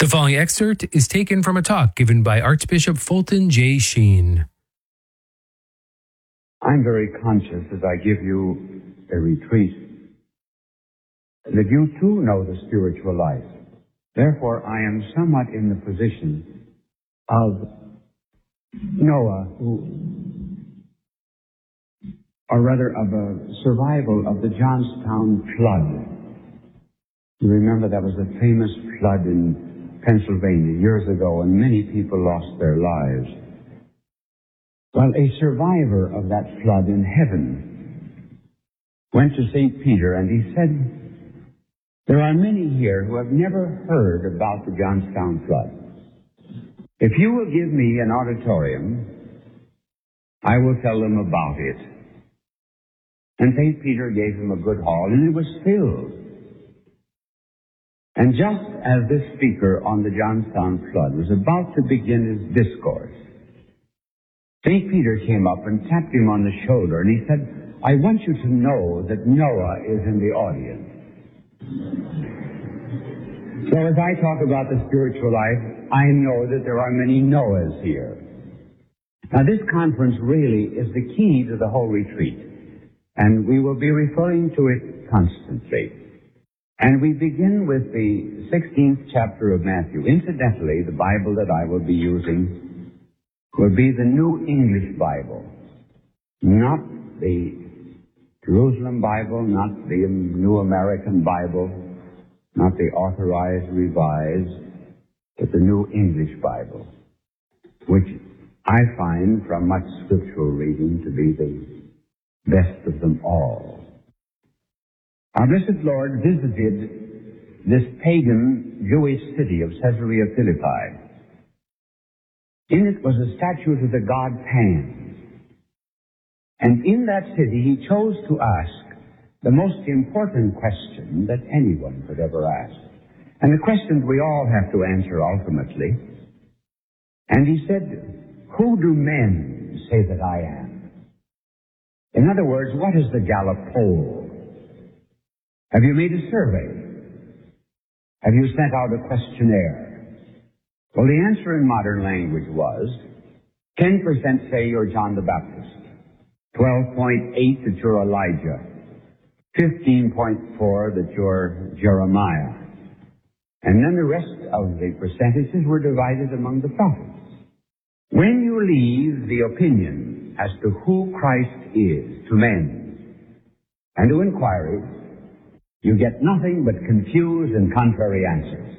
following excerpt is taken from a talk given by Archbishop Fulton J. Sheen. I'm very conscious as I give you a retreat that you too know the spiritual life. Therefore, I am somewhat in the position of Noah, or rather of a survival of the Johnstown flood. You remember that was a famous flood in Pennsylvania years ago, and many people lost their lives. Well, a survivor of that flood in heaven went to St. Peter and he said, there are many here who have never heard about the Johnstown flood. If you will give me an auditorium, I will tell them about it. And St. Peter gave him a good hall, and it was filled. And just as this speaker on the Johnstown flood was about to begin his discourse, St. Peter came up and tapped him on the shoulder, and he said, I want you to know that Noah is in the audience. So as I talk about the spiritual life, I know that there are many Noahs here. Now this conference really is the key to the whole retreat, and we will be referring to it constantly. And we begin with the 16th chapter of Matthew. Incidentally, the Bible that I will be using will be the New English Bible, not the Jerusalem Bible, not the New American Bible, not the Authorized Revised, but the New English Bible, which I find from much scriptural reading to be the best of them all. Our blessed Lord visited this pagan Jewish city of Caesarea Philippi. In it was a statue to the god Pan. And in that city he chose to ask the most important question that anyone could ever ask. And the question we all have to answer ultimately. And he said, who do men say that I am? In other words, what is the Gallup poll? Have you made a survey? Have you sent out a questionnaire? Well, the answer in modern language was 10% say you're John the Baptist, 12.8 that you're Elijah, 15.4 that you're Jeremiah. And then the rest of the percentages were divided among the prophets. When you leave the opinion as to who Christ is to men and to inquiries, you get nothing but confused and contrary answers.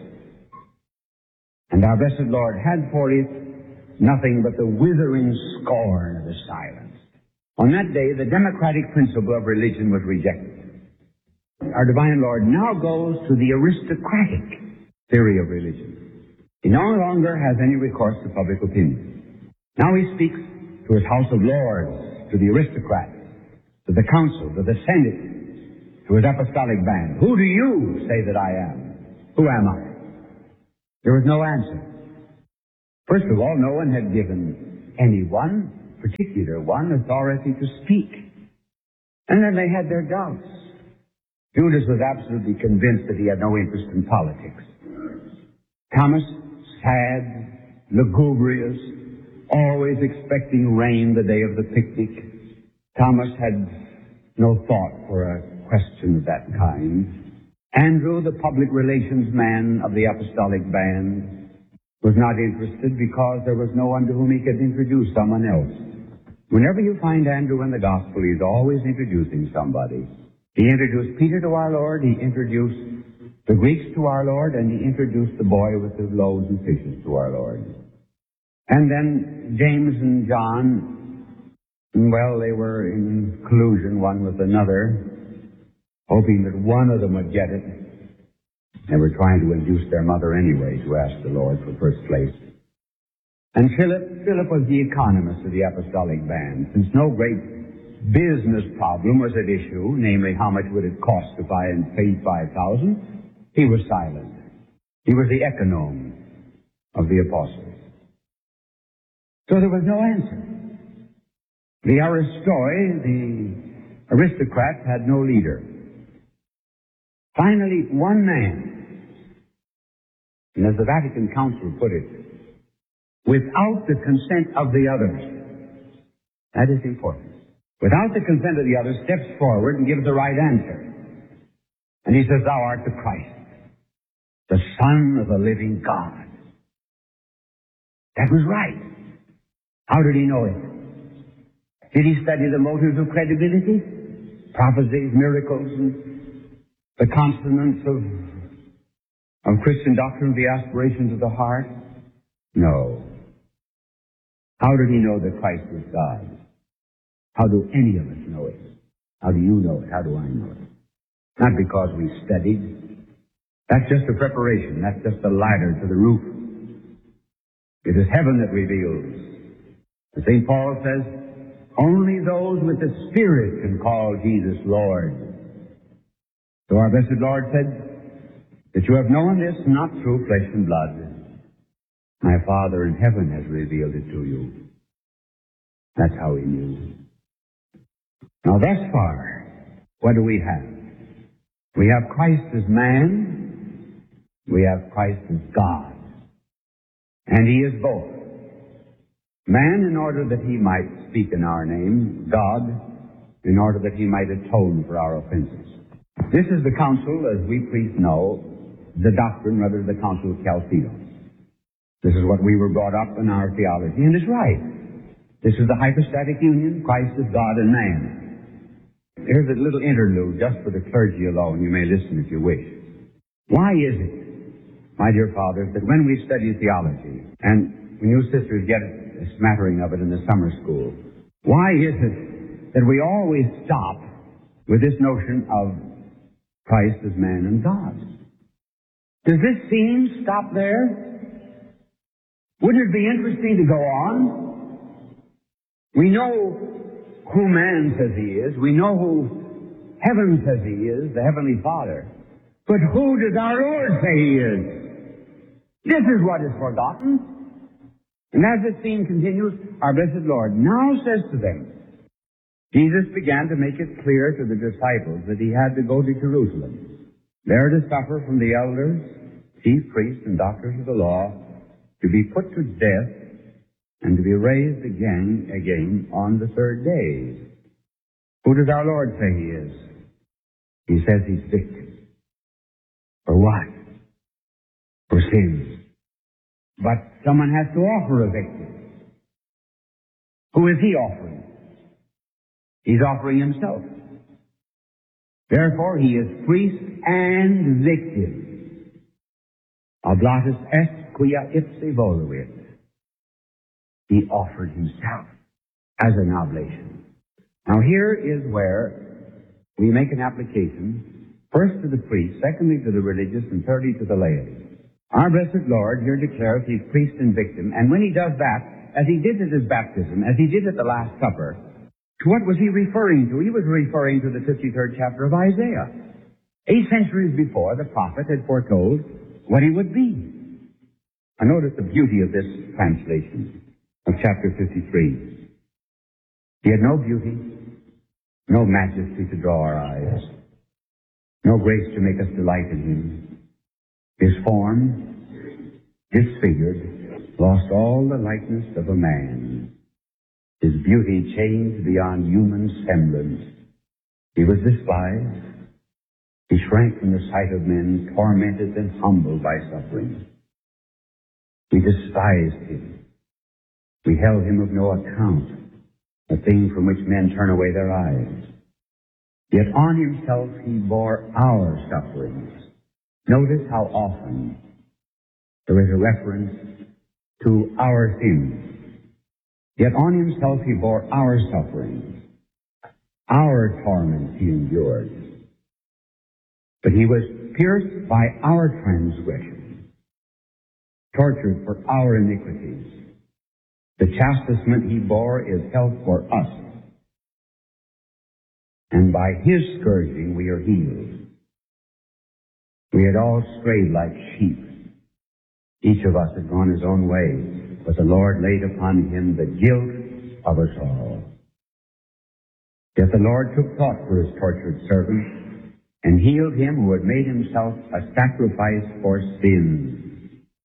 And our blessed Lord had for it nothing but the withering scorn of the silence. On that day, the democratic principle of religion was rejected. Our divine Lord now goes to the aristocratic theory of religion. He no longer has any recourse to public opinion. Now he speaks to his House of Lords, to the aristocrats, to the council, to the Senate, to his apostolic band. Who do you say that I am? Who am I? There was no answer. First of all, no one had given anyone, particular one, authority to speak. And then they had their doubts. Judas was absolutely convinced that he had no interest in politics. Thomas, sad, lugubrious, always expecting rain the day of the picnic. Thomas had no thought for a question of that kind. Andrew, the public relations man of the apostolic band, was not interested because there was no one to whom he could introduce someone else. Whenever you find Andrew in the gospel, he's always introducing somebody. He introduced Peter to our Lord, he introduced the Greeks to our Lord, and he introduced the boy with the loaves and fishes to our Lord. And then James and John, well, they were in collusion one with another, hoping that one of them would get it. They were trying to induce their mother anyway to ask the Lord for first place. And Philip was the economist of the apostolic band. Since no great business problem was at issue, namely how much would it cost to buy and pay 5,000, he was silent. He was the econome of the apostles. So there was no answer. The aristoi, the aristocrats, had no leader. Finally, one man, And as the Vatican Council put it, without the consent of the others. That is important. Without the consent of the others, steps forward and gives the right answer. And he says, thou art the Christ, the Son of the living God. That was right. How did he know it? Did he study the motives of credibility? Prophecies, miracles, and the consonants of Christian doctrine, the aspirations of the heart? No. How did he know that Christ was God? How do any of us know it? How do you know it? How do I know it? Not because we studied. That's just a preparation. That's just a ladder to the roof. It is heaven that reveals. And St. Paul says, only those with the Spirit can call Jesus Lord. So our blessed Lord said, that you have known this not through flesh and blood. My Father in heaven has revealed it to you. That's how he knew. Now thus far, what do we have? We have Christ as man. We have Christ as God. And he is both. Man in order that he might speak in our name, God in order that he might atone for our offenses. This is the council, as we priests know, the doctrine, rather the council of Chalcedon. This is what we were brought up in our theology, and it's right. This is the hypostatic union, Christ is God and man. Here's a little interlude just for the clergy alone. You may listen if you wish. Why is it, my dear fathers, that when we study theology, and when you sisters get a smattering of it in the summer school, why is it that we always stop with this notion of Christ as man and God? Does this scene stop there? Wouldn't it be interesting to go on? We know who man says he is. We know who heaven says he is, the Heavenly Father. But who does our Lord say he is? This is what is forgotten. And as this scene continues, our blessed Lord now says to them, Jesus began to make it clear to the disciples that he had to go to Jerusalem, there to suffer from the elders, chief priests, and doctors of the law, to be put to death, and to be raised again on the third day. Who does our Lord say he is? He says he's victim. For what? For sins. But someone has to offer a victim. Who is he offering? He's offering himself. Therefore, he is priest and victim. Oblatus est quia ipse voluit. He offered himself as an oblation. Now here is where we make an application, first to the priest, secondly to the religious, and thirdly to the laity. Our blessed Lord here declares he's priest and victim, and when he does that, as he did at his baptism, as he did at the Last Supper, to what was he referring to? He was referring to the 53rd chapter of Isaiah. 8 centuries before, the prophet had foretold what he would be. I notice the beauty of this translation of chapter 53. He had no beauty, no majesty to draw our eyes, no grace to make us delight in him. His form, disfigured, lost all the likeness of a man. His beauty changed beyond human semblance. He was despised. He shrank from the sight of men, tormented and humbled by suffering. We despised him. We held him of no account, a thing from which men turn away their eyes. Yet on himself he bore our sufferings. Notice how often there is a reference to our sins. Yet on himself he bore our sufferings. Our torments he endured. But he was pierced by our transgressions, tortured for our iniquities. The chastisement he bore is health for us. And by his scourging we are healed. We had all strayed like sheep. Each of us had gone his own way, but the Lord laid upon him the guilt of us all. Yet the Lord took thought for his tortured servant and healed him who had made himself a sacrifice for sins.